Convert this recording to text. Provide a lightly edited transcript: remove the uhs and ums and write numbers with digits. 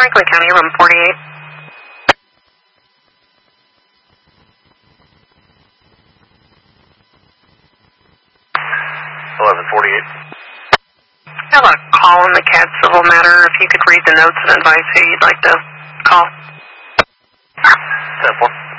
Franklin County, room 48. 1148. I have a call on the CAD civil matter. If you could read the notes and advise who you'd like to call. 10-4.